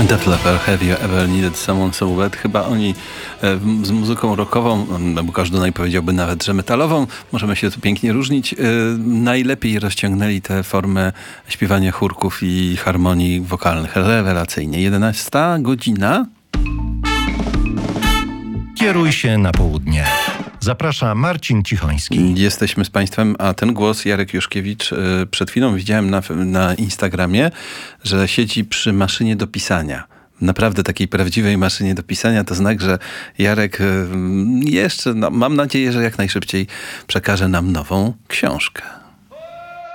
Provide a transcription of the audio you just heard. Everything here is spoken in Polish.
Def Leppard, Have You Ever Needed Someone So Bad? Chyba oni z muzyką rockową, albo każdy powiedziałby nawet, że metalową, możemy się tu pięknie różnić, najlepiej rozciągnęli tę formę śpiewania chórków i harmonii wokalnych. Rewelacyjnie. 11 godzina. Kieruj się na południe. Zaprasza Marcin Cichoński. Jesteśmy z Państwem, a ten głos Jarek Juszkiewicz przed chwilą widziałem na Instagramie, że siedzi przy maszynie do pisania. Naprawdę takiej prawdziwej maszynie do pisania to znak, że Jarek jeszcze, mam nadzieję, że jak najszybciej przekaże nam nową książkę.